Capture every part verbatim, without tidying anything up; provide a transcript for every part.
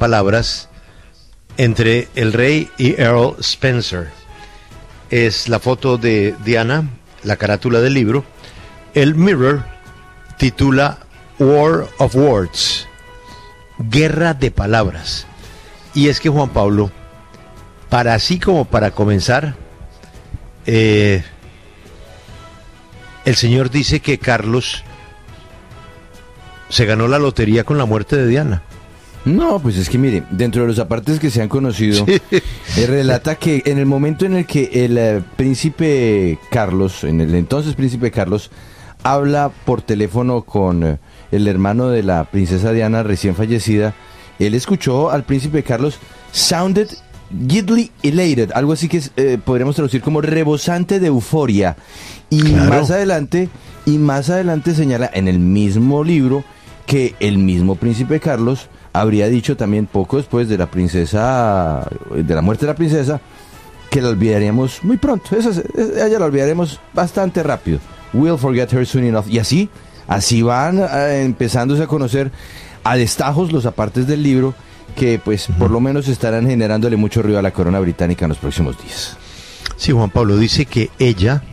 palabras entre el rey y Earl Spencer. Es la foto de Diana, la carátula del libro. El Mirror titula War of Words, Guerra de Palabras. Y es que Juan Pablo, para así como para comenzar, eh, el señor dice que Carlos se ganó la lotería con la muerte de Diana. No, pues es que mire, dentro de los apartes que se han conocido, sí. eh, relata que en el momento en el que el eh, príncipe Carlos, en el entonces príncipe Carlos, habla por teléfono con eh, el hermano de la princesa Diana recién fallecida, él escuchó al príncipe Carlos sounded gidly elated, algo así que eh, podríamos traducir como rebosante de euforia. Y claro. más adelante, y más adelante señala en el mismo libro que el mismo príncipe Carlos habría dicho también poco después de la princesa, de la muerte de la princesa, que la olvidaríamos muy pronto. Esa, ella la olvidaremos bastante rápido. We'll forget her soon enough. Y así, así van eh, empezándose a conocer a destajos los apartes del libro que pues uh-huh. por lo menos estarán generándole mucho ruido a la corona británica en los próximos días. Sí, Juan Pablo dice que ella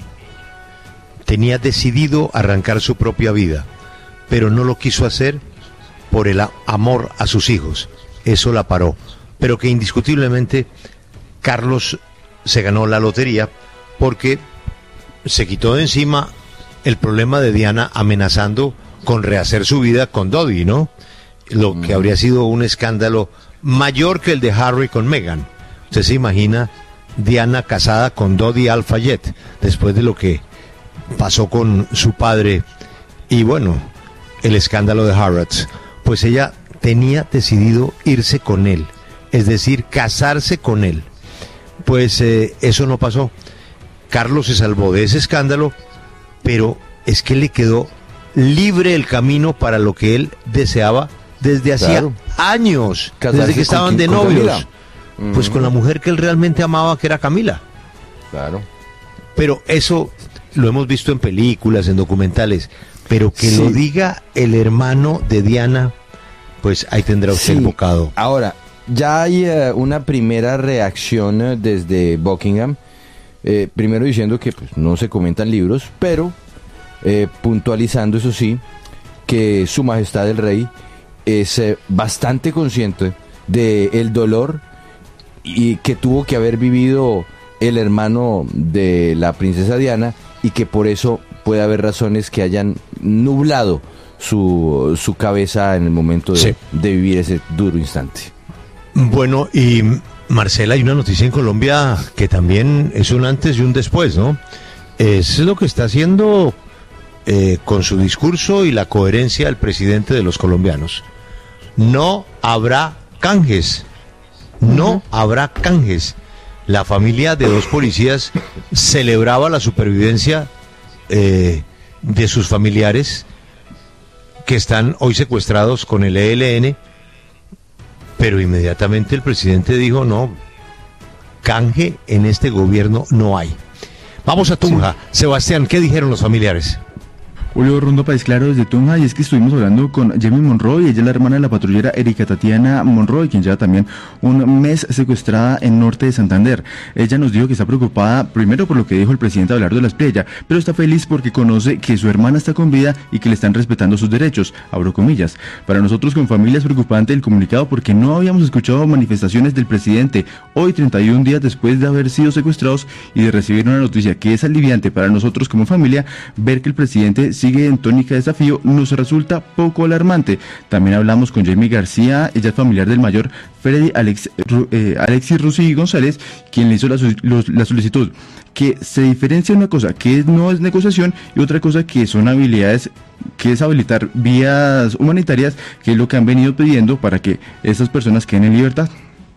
tenía decidido arrancar su propia vida, pero no lo quiso hacer por el amor a sus hijos. Eso la paró. Pero que indiscutiblemente Carlos se ganó la lotería porque se quitó de encima el problema de Diana amenazando con rehacer su vida con Dodi, ¿no? Lo que habría sido un escándalo mayor que el de Harry con Meghan. Usted se imagina Diana casada con Dodi Al-Fayed después de lo que pasó con su padre y bueno, el escándalo de Harrods. Pues ella tenía decidido irse con él, es decir, casarse con él. Pues eh, eso no pasó. Carlos se salvó de ese escándalo, pero es que le quedó libre el camino para lo que él deseaba desde hacía claro. años, Casarse desde que estaban de novios. Uh-huh. Pues con la mujer que él realmente amaba, que era Camila. Claro. Pero eso lo hemos visto en películas, en documentales, pero que sí. lo diga el hermano de Diana, pues ahí tendrá usted sí. el bocado. Ahora, ya hay uh, una primera reacción uh, desde Buckingham, eh, primero diciendo que pues, no se comentan libros, pero eh, puntualizando, eso sí, que su majestad el rey es eh, bastante consciente del dolor y que tuvo que haber vivido el hermano de la princesa Diana y que por eso puede haber razones que hayan nublado su, su cabeza en el momento de, sí. de vivir ese duro instante. Bueno, y Marcela, hay una noticia en Colombia que también es un antes y un después, ¿no? Es lo que está haciendo eh, con su discurso y la coherencia del presidente de los colombianos. No habrá canjes, no uh-huh. habrá canjes. La familia de dos policías celebraba la supervivencia eh, de sus familiares que están hoy secuestrados con el E L N, pero inmediatamente el presidente dijo no, canje en este gobierno no hay. Vamos a Tunja. Sí. Sebastián, ¿qué dijeron los familiares? Julio Rondo, País Claro, desde Tunja, y es que estuvimos hablando con Jamie Monroy, ella es la hermana de la patrullera Erika Tatiana Monroy, quien lleva también un mes secuestrada en norte de Santander. Ella nos dijo que está preocupada, primero por lo que dijo el presidente Abelardo de la Espriella, pero está feliz porque conoce que su hermana está con vida y que le están respetando sus derechos, abro comillas. Para nosotros con familia es preocupante el comunicado porque no habíamos escuchado manifestaciones del presidente, hoy treinta y un días después de haber sido secuestrados y de recibir una noticia que es aliviante para nosotros como familia, ver que el presidente sigue en tónica de desafío nos resulta poco alarmante. También hablamos con Jamie García, ella es familiar del mayor Freddy Alex, eh, Alexis Rusi González, quien le hizo la, los, la solicitud. Que se diferencia una cosa que no es negociación y otra cosa que son habilidades, que es habilitar vías humanitarias, que es lo que han venido pidiendo para que estas personas queden en libertad.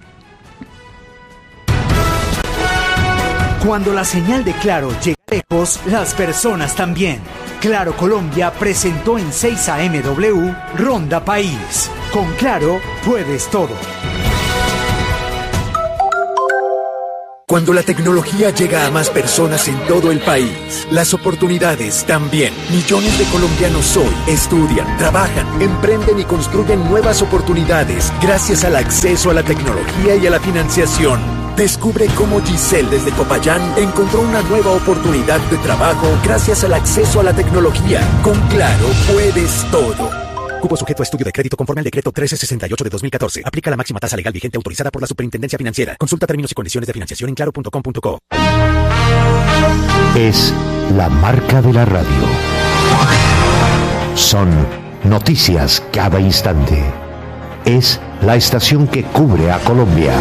Cuando la señal de Claro llega lejos, las personas también. Claro Colombia presentó en seis A M W Ronda País. Con Claro puedes todo. Cuando la tecnología llega a más personas en todo el país, las oportunidades también. Millones de colombianos hoy estudian, trabajan, emprenden y construyen nuevas oportunidades gracias al acceso a la tecnología y a la financiación. Descubre cómo Giselle desde Popayán encontró una nueva oportunidad de trabajo gracias al acceso a la tecnología. Con Claro puedes todo. Cupo sujeto a estudio de crédito conforme al decreto trece sesenta y ocho de dos mil catorce. Aplica la máxima tasa legal vigente autorizada por la Superintendencia Financiera. Consulta términos y condiciones de financiación en claro punto com punto co. Es la marca de la radio. Son noticias cada instante. Es la estación que cubre a Colombia.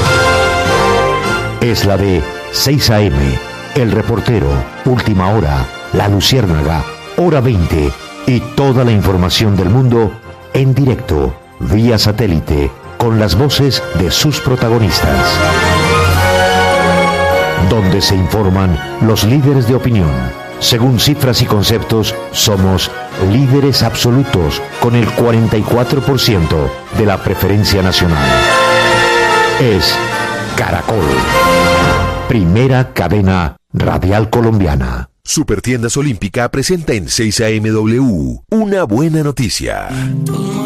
Es la de seis a eme, El Reportero, Última Hora, La Luciérnaga, Hora veinte y toda la información del mundo en directo, vía satélite, con las voces de sus protagonistas. Donde se informan los líderes de opinión. Según cifras y conceptos, somos líderes absolutos con el cuarenta y cuatro por ciento de la preferencia nacional. Es Caracol, primera cadena radial colombiana. Supertiendas Olímpica presenta en seis a eme doble u una buena noticia.